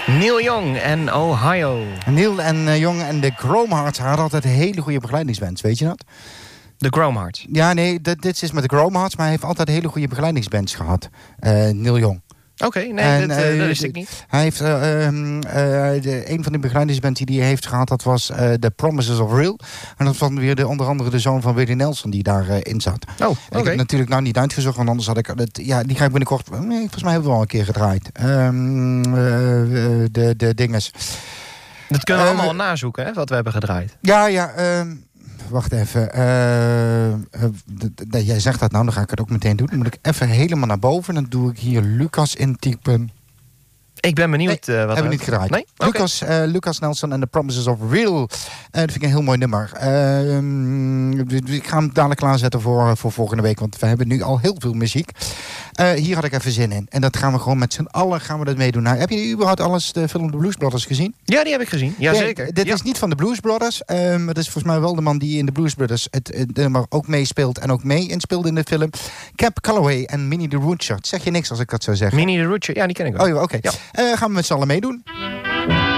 Neil Young en Ohio. Neil en Young en de Gromehards hadden altijd een hele goede begeleidingsbands, weet je dat? De Gromehards. Ja, nee, dit is met de Gromehards, maar hij heeft altijd hele goede begeleidingsbands gehad. Neil Young. Oké, nee, dat wist ik niet. Hij heeft een van de begeleidingsbands die hij heeft gehad, dat was The Promises of Real. En dat was weer onder andere de zoon van Willie Nelson die daarin zat. Oh, Ik heb het natuurlijk nou niet uitgezocht, want anders had ik die ga ik binnenkort. Nee, volgens mij hebben we al een keer gedraaid. De dinges. Dat kunnen we allemaal nazoeken, hè, wat we hebben gedraaid. Ja. Wacht even. Jij zegt dat nou, dan ga ik het ook meteen doen. Dan moet ik even helemaal naar boven. Dan doe ik hier Lucas intypen. Ik ben benieuwd. Nee, wat hebben we niet gedraaid. Nee? Lucas Nelson en The Promises of Real. Dat vind ik een heel mooi nummer. Ik ga hem dadelijk klaarzetten voor volgende week. Want we hebben nu al heel veel muziek. Hier had ik even zin in. En dat gaan we gewoon met z'n allen meedoen. Nou, heb je überhaupt alles de film The Blues Brothers gezien? Ja, die heb ik gezien. Jazeker. Dit is niet van de Blues Brothers. Het is volgens mij wel de man die in de Blues Brothers het nummer ook meespeelt. En ook mee inspeelde in de film. Cab Calloway en Minnie the Roocher. Zeg je niks als ik dat zou zeggen? Minnie the Roocher, ja, die ken ik wel. Oh, oké. Ja. Gaan we met z'n allen meedoen.